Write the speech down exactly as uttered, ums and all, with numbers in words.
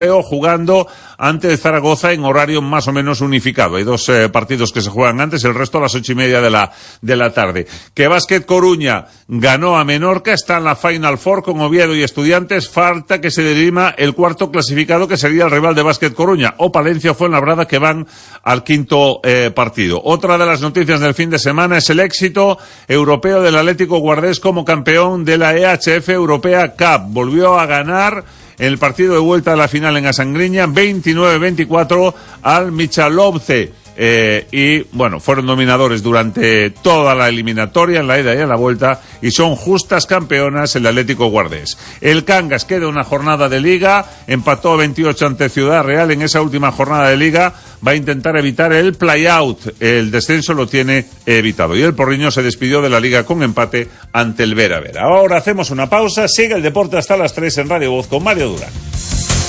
jugando ante el Zaragoza en horario más o menos unificado. Hay dos eh, partidos que se juegan antes, el resto a las ocho y media de la, de la tarde. Que Básquet Coruña ganó a Menorca, está en la Final Four con Oviedo y Estudiantes. Falta que se dirima el cuarto clasificado, que sería el rival de Básquet Coruña, o Palencia o Fuenlabrada, que van al quinto eh, partido. Otra de las noticias del fin de semana es el éxito europeo del Atlético Guardés como campeón de la E H F Europea Cup. Volvió a ganar el partido de vuelta a la final en Asangriña, veintinueve veinticuatro al Michalovce. Eh, y, bueno, fueron dominadores durante toda la eliminatoria, en la ida y en la vuelta, y son justas campeonas el Atlético Guardés. El Cangas queda una jornada de Liga, empató veintiocho ante Ciudad Real en esa última jornada de Liga, va a intentar evitar el play-out, el descenso lo tiene evitado. Y el Porriño se despidió de la Liga con empate ante el Vera Vera. Ahora hacemos una pausa, sigue el deporte hasta las tres en Radio Voz con Mario Durán.